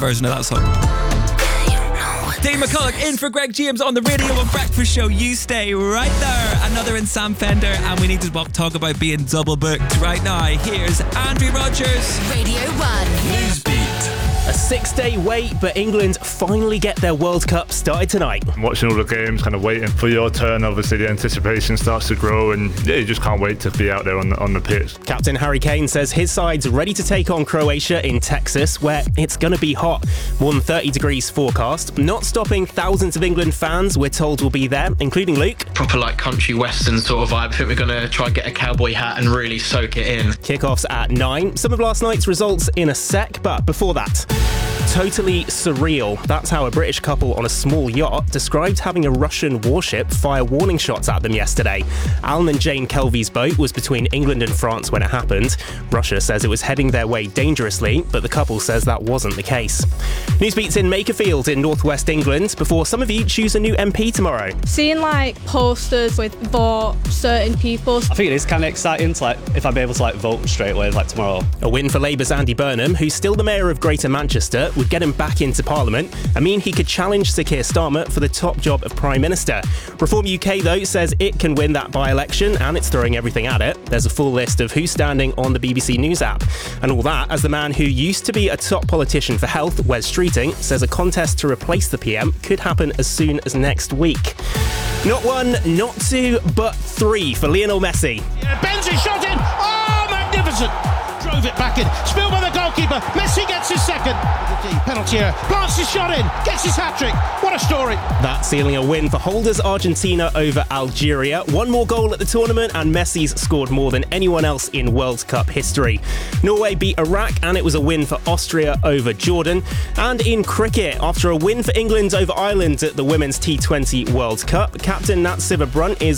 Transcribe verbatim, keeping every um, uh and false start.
version of that song. Dave McCulloch in for Greg James on the Radio one Breakfast Show. You stay right there. Another in Sam Fender, and we need to talk about being double booked right now. Here's Andrew Rogers. Radio one. Newsbeat. A six-day wait, but England finally get their World Cup started tonight. Watching all the games, kind of waiting for your turn. Obviously, the anticipation starts to grow, and yeah, you just can't wait to be out there on the, on the pitch. Captain Harry Kane says his side's ready to take on Croatia in Texas, where it's going to be hot. More than thirty degrees forecast. Not stopping thousands of England fans, we're told, will be there, including Luke. Proper like country western sort of vibe. I think we're going to try and get a cowboy hat and really soak it in. Kickoffs at nine. Some of last night's results in a sec, but before that... Totally surreal. That's how a British couple on a small yacht described having a Russian warship fire warning shots at them yesterday. Alan and Jane Kelvy's boat was between England and France when it happened. Russia says it was heading their way dangerously, but the couple says that wasn't the case. Newsbeat's in Makerfield in northwest England before some of you choose a new M P tomorrow. Seeing like posters with for certain people. I think it is kind of exciting to like if I'd be able to like vote straight away like tomorrow. A win for Labour's Andy Burnham, who's still the mayor of Greater Manchester, would get him back into Parliament and mean he could challenge Sir Keir Starmer for the top job of Prime Minister. Reform U K, though, says it can win that by-election and it's throwing everything at it. There's a full list of who's standing on the B B C News app. And all that as the man who used to be a top politician for health, Wes Streeting, says a contest to replace the P M could happen as soon as next week. Not one, not two, but three for Lionel Messi. Yeah, Benzema shot in! Oh, magnificent! Drove it back in. Spilled by the goalkeeper. Messi gets his second. Penalty here. Plants his shot in. Gets his hat-trick. What a story. That's sealing a win for holders Argentina over Algeria. One more goal at the tournament and Messi's scored more than anyone else in World Cup history. Norway beat Iraq and it was a win for Austria over Jordan. And in cricket, after a win for England over Ireland at the Women's T twenty World Cup, captain Nat Sciver-Brunt is